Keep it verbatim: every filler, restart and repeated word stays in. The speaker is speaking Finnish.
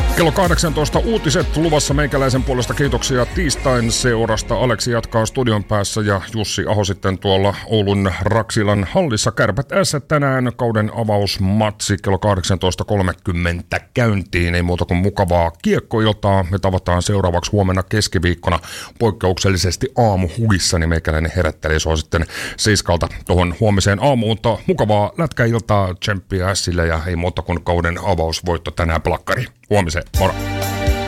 Kello kahdeksantoista uutiset luvassa meikäläisen puolesta. Kiitoksia tiistain seurasta. Aleksi jatkaa studion päässä ja Jussi Aho sitten tuolla Oulun Raksilan hallissa. Kärpät S tänään kauden avausmatsi kello kahdeksantoista kolmekymmentä käyntiin. Ei muuta kuin mukavaa kiekkoiltaa. Me tavataan seuraavaksi huomenna keskiviikkona poikkeuksellisesti aamuhugissa, niin meikäläinen herättelee sua sitten seiskalta tuohon huomiseen aamuun. Mutta mukavaa lätkäiltaa, tsemppiä Sille ja ei muuta kuin kauden avausvoitto tänään plakkari. Huomiseen, moro!